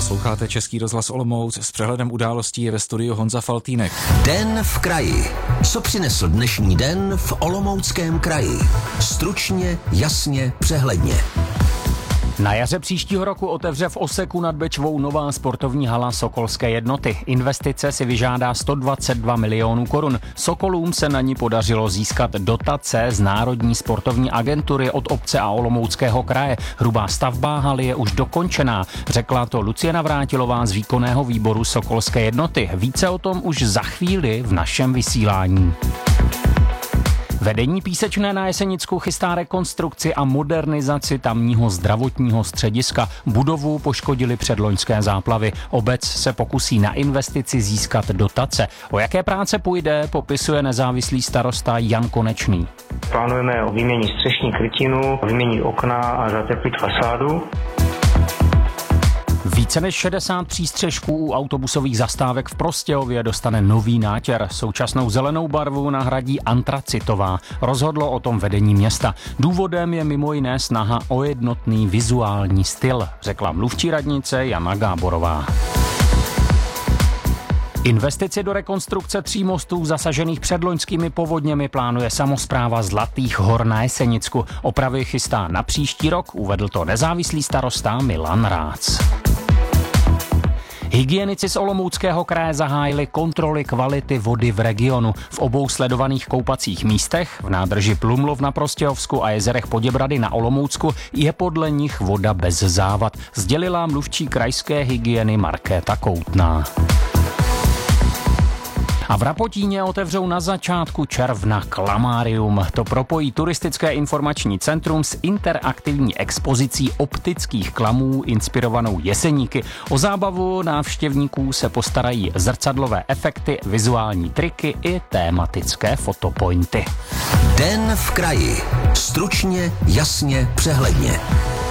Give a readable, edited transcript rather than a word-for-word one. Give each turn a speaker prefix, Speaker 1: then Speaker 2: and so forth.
Speaker 1: Posloucháte Český rozhlas Olomouc, s přehledem událostí je ve studiu Honza Faltýnek.
Speaker 2: Den v kraji. Co přinesl dnešní den v Olomouckém kraji? Stručně, jasně, přehledně.
Speaker 3: Na jaře příštího roku otevře v Oseku nad Bečvou nová sportovní hala Sokolské jednoty. Investice si vyžádá 122 milionů korun. Sokolům se na ní podařilo získat dotace z Národní sportovní agentury od obce a Olomouckého kraje. Hrubá stavba haly je už dokončená, řekla to Lucie Navrátilová z výkonného výboru Sokolské jednoty. Více o tom už za chvíli v našem vysílání. Vedení Písečné na Jesenicku chystá rekonstrukci a modernizaci tamního zdravotního střediska. Budovu poškodili předloňské záplavy. Obec se pokusí na investici získat dotace. O jaké práce půjde, popisuje nezávislý starosta Jan Konečný.
Speaker 4: Plánujeme vyměnit střešní krytinu, vyměnit okna a zateplit fasádu.
Speaker 3: Více než 60 přístřešků u autobusových zastávek v Prostějově dostane nový nátěr. Současnou zelenou barvu nahradí antracitová. Rozhodlo o tom vedení města. Důvodem je mimo jiné snaha o jednotný vizuální styl, řekla mluvčí radnice Jana Gáborová. Investici do rekonstrukce 3 mostů zasažených předloňskými povodněmi plánuje samospráva Zlatých hor na Jesenicku. Opravy chystá na příští rok, uvedl to nezávislý starosta Milan Rác. Hygienici z Olomouckého kraje zahájili kontroly kvality vody v regionu. V obou sledovaných koupacích místech, v nádrži Plumlov na Prostějovsku a jezerech Poděbrady na Olomoucku, je podle nich voda bez závad, sdělila mluvčí krajské hygieny Markéta Koutná. A v Rapotíně otevřou na začátku června Klamárium. To propojí turistické informační centrum s interaktivní expozicí optických klamů inspirovanou Jeseníky. O zábavu návštěvníků se postarají zrcadlové efekty, vizuální triky i tématické fotopointy.
Speaker 2: Den v kraji. Stručně, jasně, přehledně.